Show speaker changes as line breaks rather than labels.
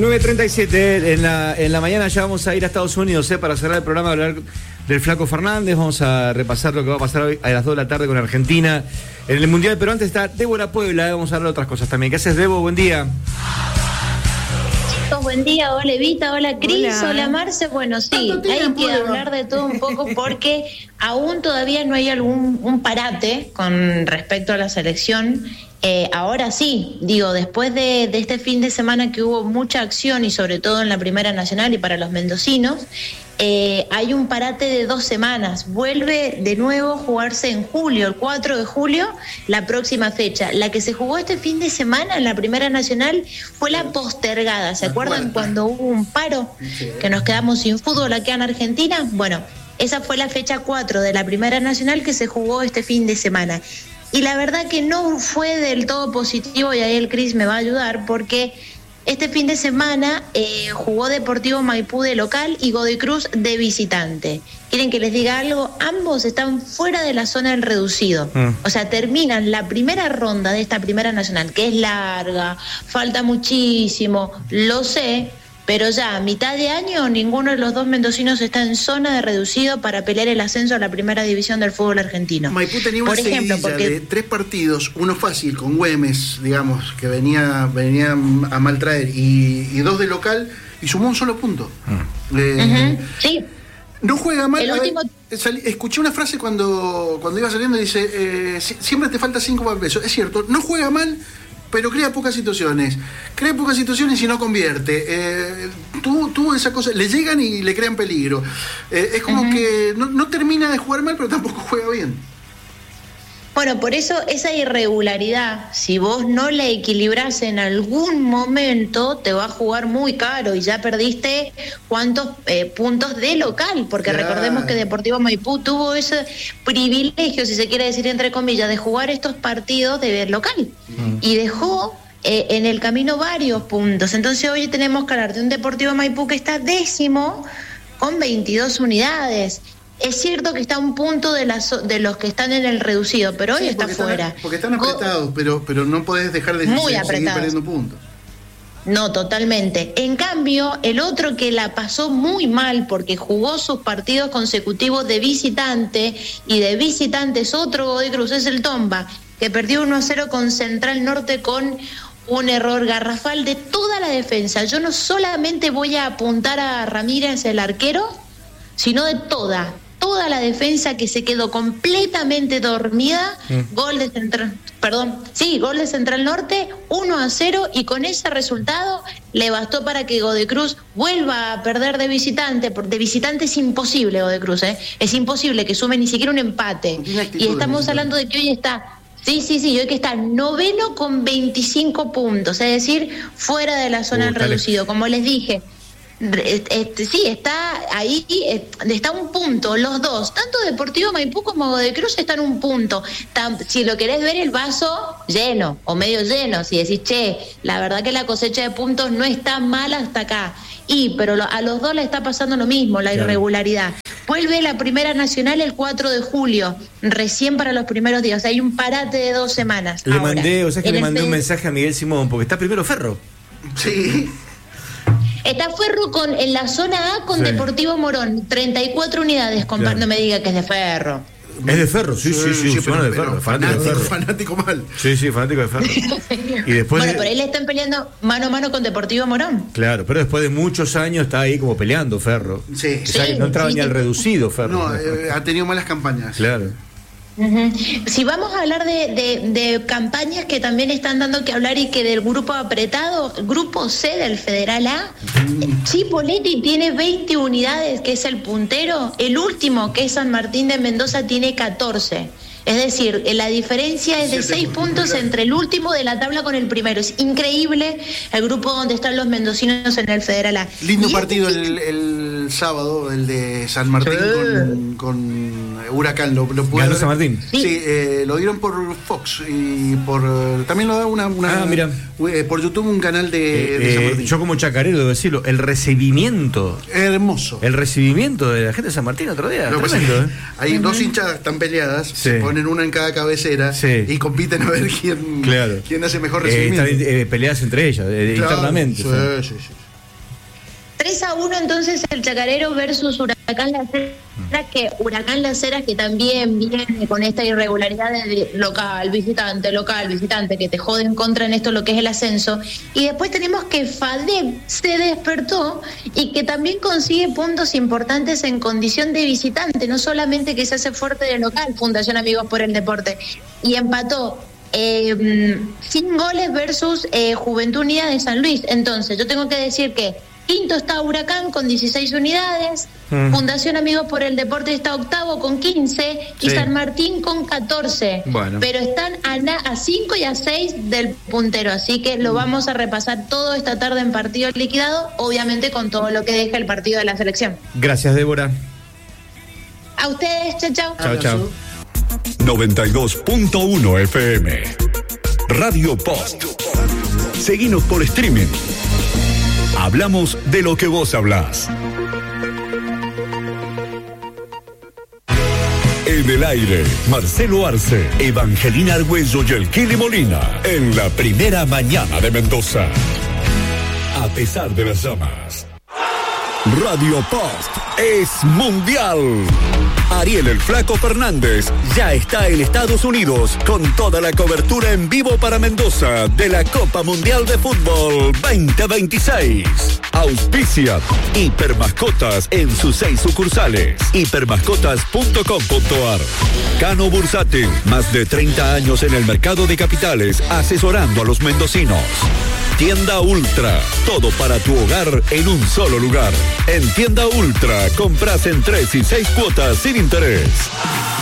9:37 en la mañana. Ya vamos a ir a Estados Unidos para cerrar el programa, hablar del Flaco Fernández. Vamos a repasar lo que va a pasar hoy a las 2 de la tarde con Argentina en el Mundial. Pero antes está Débora Puebla, vamos a hablar de otras cosas también. ¿Qué haces, Debo? Buen día.
Buen día, hola Evita, hola Cris, hola Marce. Bueno, sí, hay que hablar de todo un poco porque aún todavía no hay un parate con respecto a la selección. Ahora sí, digo, después de este fin de semana que hubo mucha acción y sobre todo en la Primera Nacional y para los mendocinos, hay un parate de 2 semanas. Vuelve de nuevo a jugarse en julio, el 4 de julio, la próxima fecha. La que se jugó este fin de semana en la Primera Nacional fue la postergada. ¿Se acuerdan cuando hubo un paro que nos quedamos sin fútbol acá en Argentina? Bueno, esa fue la fecha 4 de la Primera Nacional que se jugó este fin de semana. Y la verdad que no fue del todo positivo, y ahí el Cris me va a ayudar, porque este fin de semana jugó Deportivo Maipú de local y Godoy Cruz de visitante. ¿Quieren que les diga algo? Ambos están fuera de la zona del reducido. O sea, terminan la primera ronda de esta Primera Nacional, que es larga, falta muchísimo, lo sé, pero ya a mitad de año ninguno de los dos mendocinos está en zona de reducido para pelear el ascenso a la primera división del fútbol argentino.
Maipú tenía una seguidilla de 3 partidos, uno fácil con Güemes, digamos, que venía a mal traer, y 2 de local, y sumó un solo punto.
Sí.
No juega mal.
Último...
Escuché una frase cuando iba saliendo, dice, siempre te falta 5 para el peso. Es cierto, no juega mal, pero crea pocas situaciones y no convierte. Tuvo esa cosa, le llegan y le crean peligro. Es como que no termina de jugar mal, pero tampoco juega bien.
Bueno, por eso esa irregularidad, si vos no la equilibrás en algún momento, te va a jugar muy caro y ya perdiste cuántos puntos de local, porque recordemos que Deportivo Maipú tuvo ese privilegio, si se quiere decir entre comillas, de jugar estos partidos de local y dejó en el camino varios puntos. Entonces hoy tenemos que hablar de un Deportivo Maipú que está 10º con 22 unidades. Es cierto que está a un punto de los que están en el reducido, pero hoy está fuera.
Porque están apretados, pero no podés dejar de seguir perdiendo puntos.
No, totalmente. En cambio, el otro que la pasó muy mal porque jugó sus partidos consecutivos de visitante, y de visitante es otro Godoy Cruz, es el Tomba, que perdió 1-0 con Central Norte con un error garrafal de toda la defensa. Yo no solamente voy a apuntar a Ramírez, el arquero, sino de toda la defensa que se quedó completamente dormida. Gol de Central Norte, 1-0, y con ese resultado le bastó para que Godoy Cruz vuelva a perder de visitante. De visitante es imposible Godoy Cruz, es imposible que sume ni siquiera un empate. Y estamos hablando de que hoy está... Sí, hoy que está 9º con 25 puntos, es decir, fuera de la zona del reducido. Como les dije, sí, está ahí, está un punto, los dos, tanto Deportivo Maipú como Godoy Cruz están un punto. Si lo querés ver el vaso lleno o medio lleno, si decís, la verdad que la cosecha de puntos no está mal hasta acá, pero a los dos le está pasando lo mismo, la irregularidad. Vuelve la Primera Nacional el 4 de julio, recién para los primeros días, hay un parate de 2 semanas.
Le mandé un mensaje a Miguel Simón, porque está primero Ferro.
Sí.
Está Ferro en la zona A con Deportivo Morón, 34 unidades. No me diga que es de Ferro.
Es de Ferro, sí,
fanático mal.
Sí, fanático de Ferro. Y después
pero él están peleando mano a mano con Deportivo Morón.
Claro, pero después de muchos años está ahí como peleando Ferro.
Sí.
O sea, que no entraba ni al reducido Ferro.
No, ha tenido malas campañas.
Claro.
Si vamos a hablar de campañas que también están dando que hablar y que del grupo apretado, grupo C del Federal A, Chipoleti tiene 20 unidades, que es el puntero. El último, que es San Martín de Mendoza, tiene 14. Es decir, la diferencia es de 6 puntos entre el último de la tabla con el primero. Es increíble el grupo donde están los mendocinos en el Federal A.
Lindo partido el sábado, el de San Martín con Huracán. Lo pude
¿Ganó San Martín?
Sí, lo dieron por Fox y también lo da
mira.
Por YouTube, un canal de San Martín.
Yo como chacarero debo decirlo, el recibimiento.
Hermoso.
El recibimiento de la gente de San Martín otro día. Tremendo,
Hay 2 hinchadas tan peleadas, ponen una en cada cabecera y compiten a ver quién hace mejor recibimiento.
Están peleadas entre ellas, internamente.
Sí.
3-1 entonces el Chacarero versus Huracán Las Heras, que también viene con esta irregularidad de local, visitante, que te jode en contra en esto lo que es el ascenso. Y después tenemos que FADEP se despertó y que también consigue puntos importantes en condición de visitante, no solamente que se hace fuerte de local, Fundación Amigos por el Deporte, y empató 100 goles versus Juventud Unida de San Luis. Entonces yo tengo que decir que quinto está Huracán con 16 unidades, Fundación Amigos por el Deporte está octavo con 15 y San Martín con 14. Bueno. Pero están a 5 y a 6 del puntero, así que lo vamos a repasar todo esta tarde en partido liquidado, obviamente con todo lo que deja el partido de la selección.
Gracias, Débora.
A ustedes, chao.
Chao.
92.1 FM Radio Post. Seguinos por streaming. Hablamos de lo que vos hablás. En el aire, Marcelo Arce, Evangelina Argüello y el Kili Molina. En la primera mañana de Mendoza. A pesar de las llamas. Radio Post es mundial. Ariel el Flaco Fernández ya está en Estados Unidos con toda la cobertura en vivo para Mendoza de la Copa Mundial de Fútbol 2026. Auspicia Hipermascotas en sus 6 sucursales. Hipermascotas.com.ar. Cano Bursátil, más de 30 años en el mercado de capitales asesorando a los mendocinos. Tienda Ultra, todo para tu hogar en un solo lugar. En Tienda Ultra compras en 3 y 6 cuotas sin interés.